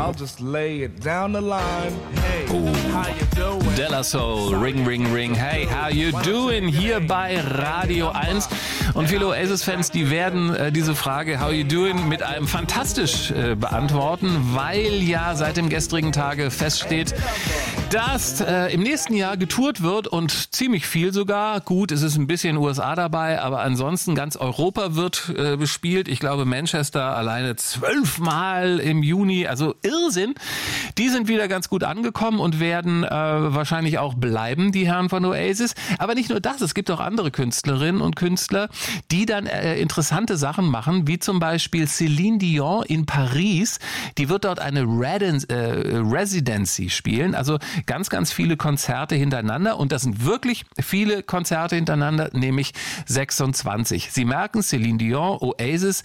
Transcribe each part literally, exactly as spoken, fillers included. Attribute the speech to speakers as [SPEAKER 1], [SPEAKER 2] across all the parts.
[SPEAKER 1] I'll just lay it down the line. Hey, how you doing?
[SPEAKER 2] De La Soul, Ring, Ring, Ring. Hey, how you doing? Hier bei Radio eins. Und viele Oasis-Fans, die werden äh, diese Frage, how you doing, mit einem fantastisch äh, beantworten, weil ja seit dem gestrigen Tage feststeht, dass äh, im nächsten Jahr getourt wird und ziemlich viel sogar. Gut, es ist ein bisschen U S A dabei, aber ansonsten ganz Europa wird äh, bespielt. Ich glaube, Manchester alleine zwölfmal im Juni, also Irrsinn. Die sind wieder ganz gut angekommen und werden äh, wahrscheinlich auch bleiben, die Herren von Oasis. Aber nicht nur das, es gibt auch andere Künstlerinnen und Künstler, die dann äh, interessante Sachen machen, wie zum Beispiel Céline Dion in Paris. Die wird dort eine Redens, äh, Residency spielen, also ganz, ganz viele Konzerte hintereinander und das sind wirklich viele Konzerte hintereinander, nämlich sechsundzwanzig. Sie merken, Céline Dion, Oasis,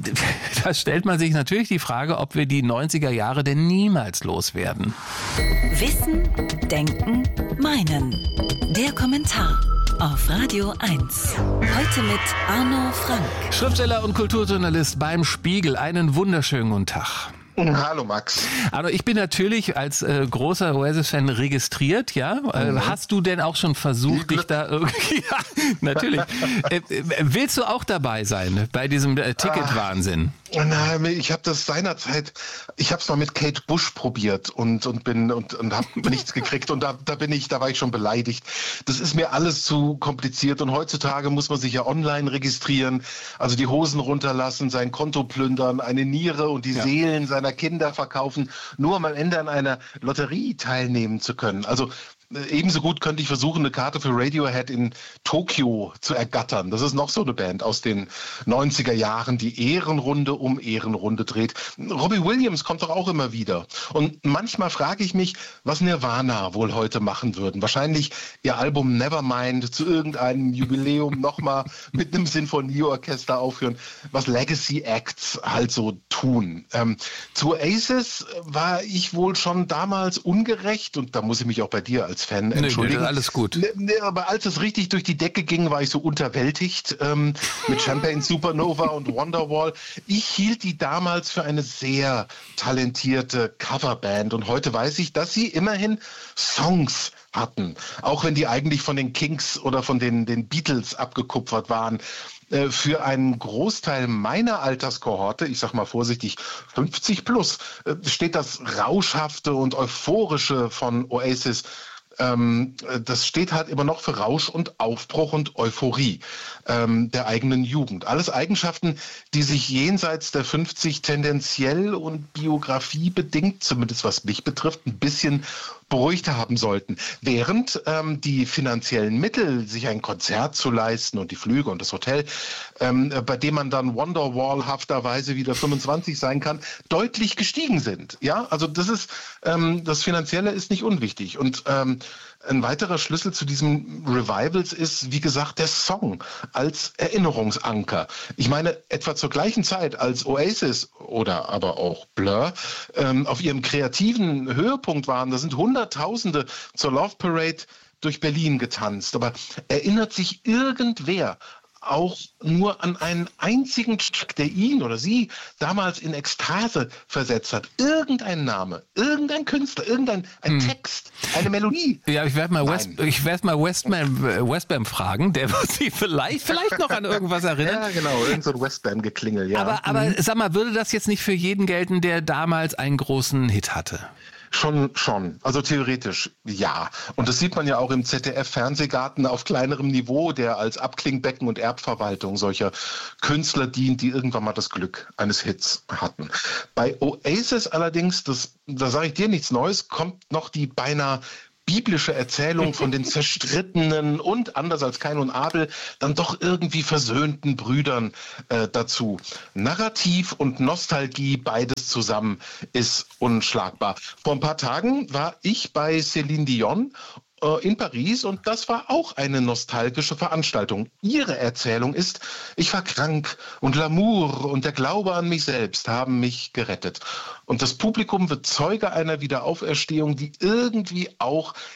[SPEAKER 2] da stellt man sich natürlich die Frage, ob wir die neunziger Jahre denn niemals loswerden.
[SPEAKER 3] Wissen, Denken, Meinen. Der Kommentar auf Radio eins. Heute mit Arno Frank.
[SPEAKER 2] Schriftsteller und Kulturjournalist beim Spiegel. Einen wunderschönen guten Tag.
[SPEAKER 4] Hallo Max.
[SPEAKER 2] Also ich bin natürlich als äh, großer Oasis-Fan registriert, ja. Äh, mhm. Hast du denn auch schon versucht, dich da irgendwie... ja, natürlich. äh, willst du auch dabei sein bei diesem äh, Ticketwahnsinn?
[SPEAKER 4] Ah, nein, ich habe das seinerzeit, ich habe es mal mit Kate Bush probiert und und bin und und habe nichts gekriegt und da da bin ich, da war ich schon beleidigt. Das ist mir alles zu kompliziert und heutzutage muss man sich ja online registrieren, also die Hosen runterlassen, sein Konto plündern, eine Niere und die ja. Seelen seiner Kinder verkaufen, nur um am Ende an einer Lotterie teilnehmen zu können. Also ebenso gut könnte ich versuchen, eine Karte für Radiohead in Tokio zu ergattern. Das ist noch so eine Band aus den neunziger Jahren, die Ehrenrunde um Ehrenrunde dreht. Robbie Williams kommt doch auch immer wieder. Und manchmal frage ich mich, was Nirvana wohl heute machen würden. Wahrscheinlich ihr Album Nevermind zu irgendeinem Jubiläum nochmal mit einem Sinfonieorchester aufführen, was Legacy Acts halt so tun. Ähm, zu Oasis war ich wohl schon damals ungerecht und da muss ich mich auch bei dir als Fan entschuldigen.
[SPEAKER 2] Nee, alles gut.
[SPEAKER 4] Nee, aber als es richtig durch die Decke ging, war ich so unterwältigt ähm, mit Champagne Supernova und Wonderwall. Ich hielt die damals für eine sehr talentierte Coverband und heute weiß ich, dass sie immerhin Songs hatten, auch wenn die eigentlich von den Kinks oder von den, den Beatles abgekupfert waren. Für einen Großteil meiner Alterskohorte, ich sag mal vorsichtig fünfzig plus, steht das Rauschhafte und Euphorische von Oasis. Ähm, das steht halt immer noch für Rausch und Aufbruch und Euphorie ähm, der eigenen Jugend. Alles Eigenschaften, die sich jenseits der fünfzig tendenziell und biografiebedingt, zumindest was mich betrifft, ein bisschen beruhigt haben sollten. Während ähm, die finanziellen Mittel, sich ein Konzert zu leisten und die Flüge und das Hotel, ähm, bei dem man dann Wonderwall-hafterweise wieder fünfundzwanzig sein kann, deutlich gestiegen sind. Ja, also das ist, ähm, das Finanzielle ist nicht unwichtig. Und ähm, ein weiterer Schlüssel zu diesem Revivals ist, wie gesagt, der Song als Erinnerungsanker. Ich meine, etwa zur gleichen Zeit, als Oasis oder aber auch Blur ähm, auf ihrem kreativen Höhepunkt waren, da sind Hunderttausende zur Love Parade durch Berlin getanzt. Aber erinnert sich irgendwer auch nur an einen einzigen Track, der ihn oder sie damals in Ekstase versetzt hat? Irgendein Name, irgendein Künstler, irgendein ein hm. Text, eine Melodie.
[SPEAKER 2] Ja, ich werde mal, West, ich werd mal Westbam, Westbam fragen, der wird sich vielleicht, vielleicht noch an irgendwas erinnern.
[SPEAKER 4] Ja, genau, irgend so ein Westbam-Geklingel, ja.
[SPEAKER 2] Aber, aber mhm. sag mal, würde das jetzt nicht für jeden gelten, der damals einen großen Hit hatte?
[SPEAKER 4] Schon, schon. Also theoretisch, ja. Und das sieht man ja auch im Z D F-Fernsehgarten auf kleinerem Niveau, der als Abklingbecken und Erbverwaltung solcher Künstler dient, die irgendwann mal das Glück eines Hits hatten. Bei Oasis allerdings, das, da sage ich dir nichts Neues, kommt noch die beinahe biblische Erzählung von den zerstrittenen und, anders als Kain und Abel, dann doch irgendwie versöhnten Brüdern äh, dazu. Narrativ und Nostalgie, beides zusammen, ist unschlagbar. Vor ein paar Tagen war ich bei Céline Dion in Paris und das war auch eine nostalgische Veranstaltung. Ihre Erzählung ist, ich war krank und L'amour und der Glaube an mich selbst haben mich gerettet. Und das Publikum wird Zeuge einer Wiederauferstehung, die irgendwie auch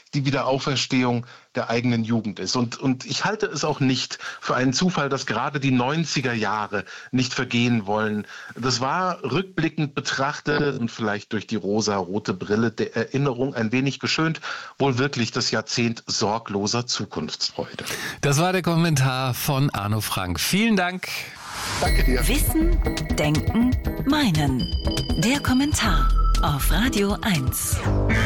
[SPEAKER 4] die Wiederauferstehung der eigenen Jugend ist. Und, und ich halte es auch nicht für einen Zufall, dass gerade die neunziger Jahre nicht vergehen wollen. Das war rückblickend betrachtet und vielleicht durch die rosa-rote Brille der Erinnerung ein wenig geschönt, wohl wirklich das Jahrzehnt sorgloser Zukunftsfreude.
[SPEAKER 2] Das war der Kommentar von Arno Frank. Vielen Dank.
[SPEAKER 4] Danke dir.
[SPEAKER 3] Wissen, Denken, Meinen. Der Kommentar auf Radio eins.